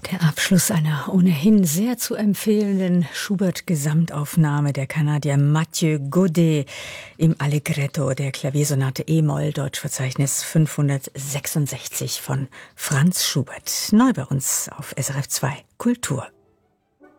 Der Abschluss einer ohnehin sehr zu empfehlenden Schubert-Gesamtaufnahme der Kanadier Mathieu Godet im Allegretto der Klaviersonate e-Moll, Deutschverzeichnis 566 von Franz Schubert. Neu bei uns auf SRF 2 Kultur.